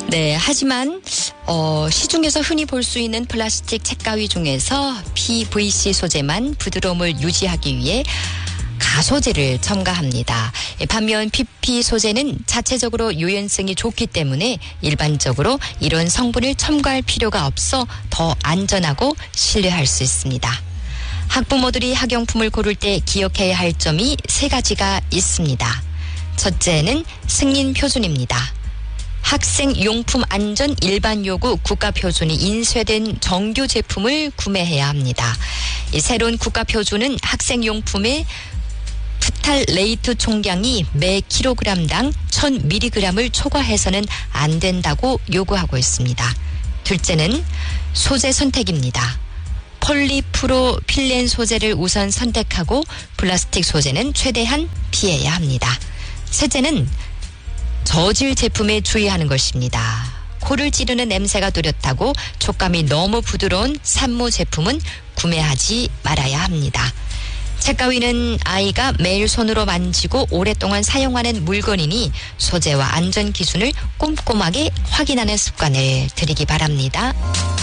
네, 하지만 시중에서 흔히 볼 수 있는 플라스틱 책가위 중에서 PVC 소재만 부드러움을 유지하기 위해 가소제를 첨가합니다. 반면 PP 소재는 자체적으로 유연성이 좋기 때문에 일반적으로 이런 성분을 첨가할 필요가 없어 더 안전하고 신뢰할 수 있습니다. 학부모들이 학용품을 고를 때 기억해야 할 점이 3가지가 있습니다. 첫째는 승인 표준입니다. 학생용품 안전 일반 요구 국가표준이 인쇄된 정규 제품을 구매해야 합니다. 이 새로운 국가표준은 학생용품의 프탈레이트 총량이 매 킬로그램당 1000mg을 초과해서는 안 된다고 요구하고 있습니다. 둘째는 소재 선택입니다. 폴리프로필렌 소재를 우선 선택하고 플라스틱 소재는 최대한 피해야 합니다. 셋째는 저질 제품에 주의하는 것입니다. 코를 찌르는 냄새가 뚜렷하고 촉감이 너무 부드러운 산모 제품은 구매하지 말아야 합니다. 책가위는 아이가 매일 손으로 만지고 오랫동안 사용하는 물건이니 소재와 안전 기준을 꼼꼼하게 확인하는 습관을 들이기 바랍니다.